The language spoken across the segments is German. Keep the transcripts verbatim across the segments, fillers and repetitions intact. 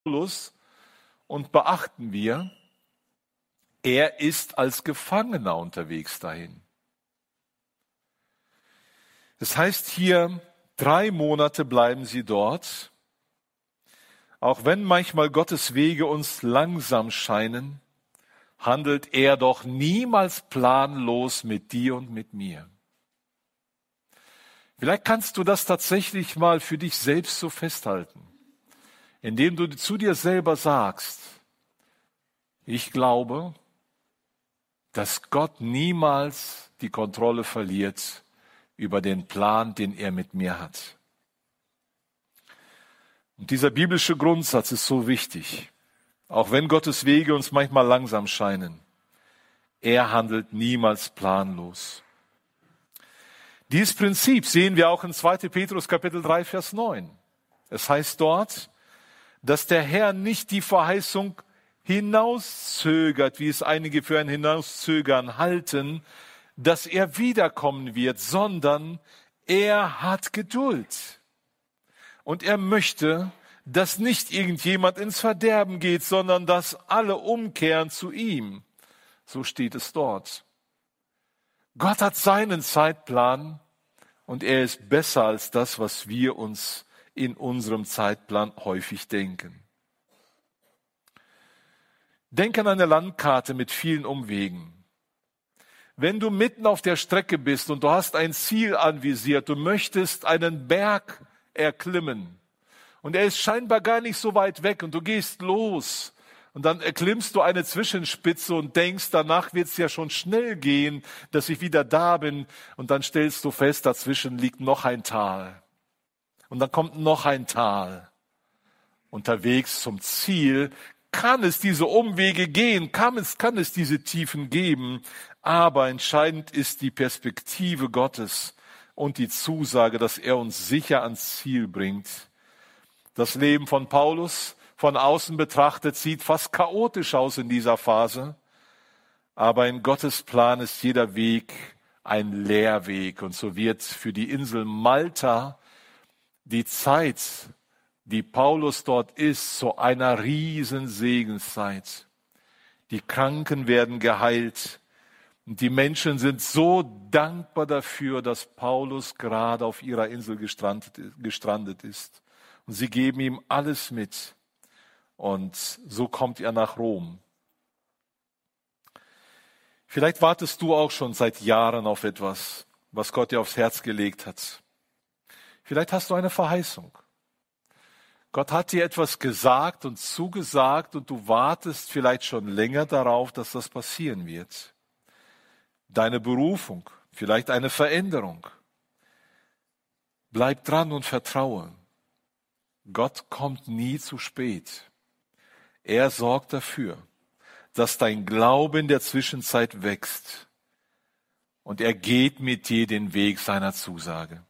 Paulus und beachten wir, er ist als Gefangener unterwegs dahin. Das heißt hier, drei Monate bleiben sie dort. Auch wenn manchmal Gottes Wege uns langsam scheinen, handelt er doch niemals planlos mit dir und mit mir. Vielleicht kannst du das tatsächlich mal für dich selbst so festhalten, indem du zu dir selber sagst, ich glaube, dass Gott niemals die Kontrolle verliert über den Plan, den er mit mir hat. Und dieser biblische Grundsatz ist so wichtig, auch wenn Gottes Wege uns manchmal langsam scheinen. Er handelt niemals planlos. Dieses Prinzip sehen wir auch in zweiter Petrus Kapitel drei, Vers neun. Es heißt dort, dass der Herr nicht die Verheißung hinauszögert, wie es einige für ein Hinauszögern halten, dass er wiederkommen wird, sondern er hat Geduld. Und er möchte, dass nicht irgendjemand ins Verderben geht, sondern dass alle umkehren zu ihm. So steht es dort. Gott hat seinen Zeitplan und er ist besser als das, was wir uns in unserem Zeitplan häufig denken. Denk an eine Landkarte mit vielen Umwegen. Wenn du mitten auf der Strecke bist und du hast ein Ziel anvisiert, du möchtest einen Berg erklimmen und er ist scheinbar gar nicht so weit weg und du gehst los und dann erklimmst du eine Zwischenspitze und denkst, danach wird es ja schon schnell gehen, dass ich wieder da bin und dann stellst du fest, dazwischen liegt noch ein Tal und dann kommt noch ein Tal. Unterwegs zum Ziel kann es diese Umwege gehen, kann es, kann es diese Tiefen geben, aber entscheidend ist die Perspektive Gottes und die Zusage, dass er uns sicher ans Ziel bringt. Das Leben von Paulus von außen betrachtet sieht fast chaotisch aus in dieser Phase, aber in Gottes Plan ist jeder Weg ein Lehrweg und so wird für die Insel Malta die Zeit, die Paulus dort ist, zu einer riesen Segenszeit. Die Kranken werden geheilt und die Menschen sind so dankbar dafür, dass Paulus gerade auf ihrer Insel gestrandet, gestrandet ist. Und sie geben ihm alles mit. Und so kommt er nach Rom. Vielleicht wartest du auch schon seit Jahren auf etwas, was Gott dir aufs Herz gelegt hat. Vielleicht hast du eine Verheißung. Gott hat dir etwas gesagt und zugesagt und du wartest vielleicht schon länger darauf, dass das passieren wird. Deine Berufung, vielleicht eine Veränderung. Bleib dran und vertraue. Gott kommt nie zu spät. Er sorgt dafür, dass dein Glaube in der Zwischenzeit wächst und er geht mit dir den Weg seiner Zusage.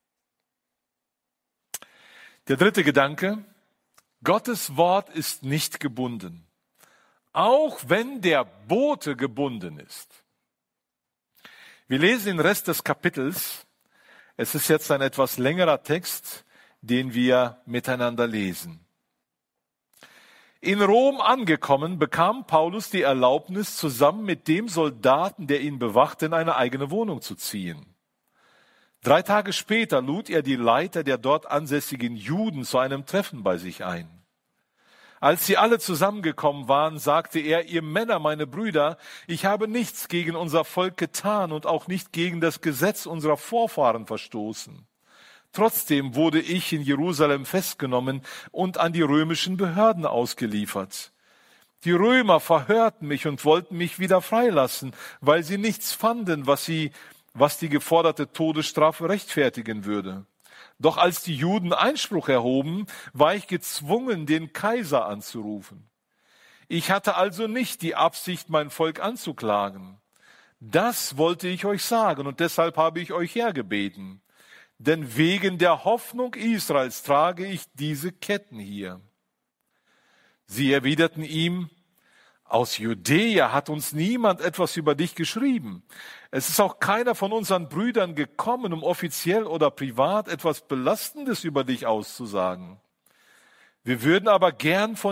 Der dritte Gedanke, Gottes Wort ist nicht gebunden, auch wenn der Bote gebunden ist. Wir lesen den Rest des Kapitels. Es ist jetzt ein etwas längerer Text, den wir miteinander lesen. In Rom angekommen, bekam Paulus die Erlaubnis, zusammen mit dem Soldaten, der ihn bewachte, in eine eigene Wohnung zu ziehen. Drei Tage später lud er die Leiter der dort ansässigen Juden zu einem Treffen bei sich ein. Als sie alle zusammengekommen waren, sagte er, ihr Männer, meine Brüder, ich habe nichts gegen unser Volk getan und auch nicht gegen das Gesetz unserer Vorfahren verstoßen. Trotzdem wurde ich in Jerusalem festgenommen und an die römischen Behörden ausgeliefert. Die Römer verhörten mich und wollten mich wieder freilassen, weil sie nichts fanden, was sie, was die geforderte Todesstrafe rechtfertigen würde. Doch als die Juden Einspruch erhoben, war ich gezwungen, den Kaiser anzurufen. Ich hatte also nicht die Absicht, mein Volk anzuklagen. Das wollte ich euch sagen und deshalb habe ich euch hergebeten. Denn wegen der Hoffnung Israels trage ich diese Ketten hier. Sie erwiderten ihm, aus Judäa hat uns niemand etwas über dich geschrieben. Es ist auch keiner von unseren Brüdern gekommen, um offiziell oder privat etwas Belastendes über dich auszusagen. Wir würden aber gern von